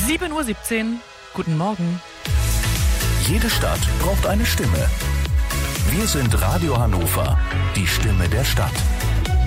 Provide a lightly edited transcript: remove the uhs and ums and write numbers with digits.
7:17 Uhr. Guten Morgen. Jede Stadt braucht eine Stimme. Wir sind Radio Hannover, die Stimme der Stadt.